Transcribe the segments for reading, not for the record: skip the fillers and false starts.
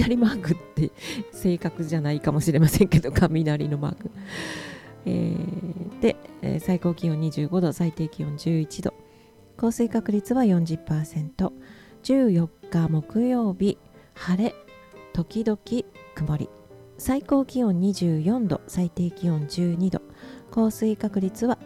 雷マークって正確じゃないかもしれませんけど、雷のマーク、で、最高気温25度、最低気温11度、降水確率は 40%、 14日木曜日晴れ時々曇り、最高気温24度、最低気温12度、降水確率は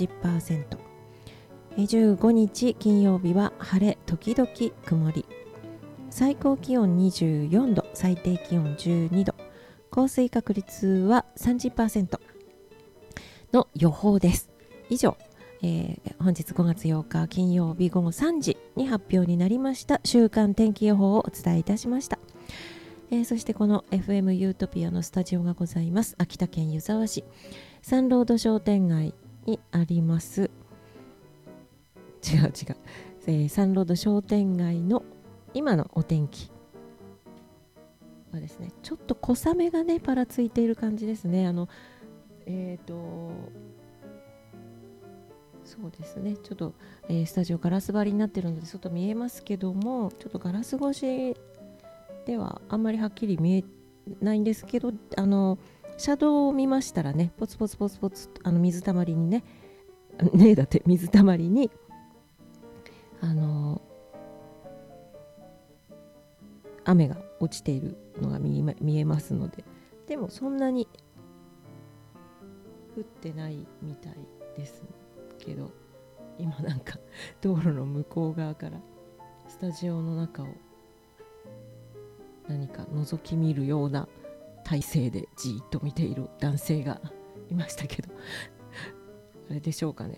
40%、15日金曜日は晴れ時々曇り、最高気温24度、最低気温12度、降水確率は 30% の予報です。以上、本日5月8日金曜日午後3時に発表になりました週間天気予報をお伝えいたしました。そしてこの FM ユートピアのスタジオがございます秋田県湯沢市サンロード商店街にありますサンロード商店街の今のお天気はですね、ちょっと小雨がねパラついている感じですね。そうですね、ちょっと、スタジオガラス張りになってるので外見えますけども、ちょっとガラス越しではあんまりはっきり見えないんですけど、車道を見ましたらね、ポツポツポツポツ水たまりにねだって水たまりに雨が落ちているのが見えますので、でもそんなに降ってないみたいですけど、今なんか道路の向こう側からスタジオの中を何か覗き見るような体勢でじーっと見ている男性がいましたけどあれでしょうかね、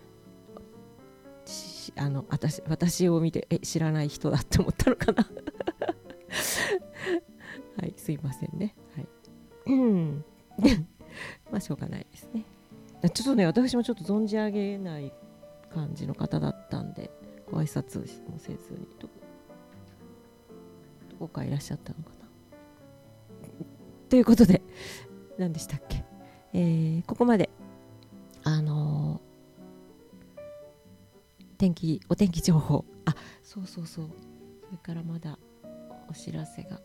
私を見て知らない人だって思ったのかなはい、すいませんね、はいまあしょうがないですね。ちょっとね、私もちょっと存じ上げない感じの方だったんで、ご挨拶もせずにどこかいらっしゃったのかなということで、何でしたっけ、ここまでお天気情報、そうそれからまだお知らせが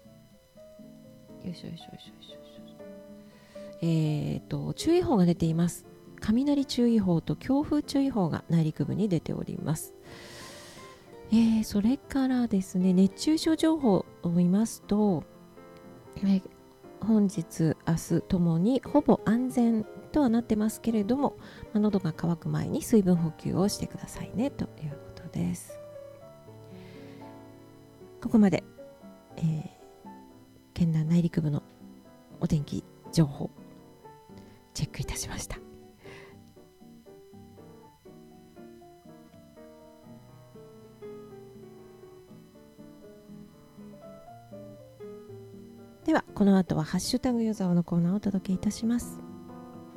注意報が出ています。雷注意報と強風注意報が内陸部に出ております。それからですね、熱中症情報を見ますと、本日明日ともにほぼ安全とはなってますけれども、喉が渇く前に水分補給をしてくださいねということです。ここまで、県南内陸部のお天気情報チェックいたしました。ではこの後はハッシュタグ湯沢のコーナーをお届けいたします。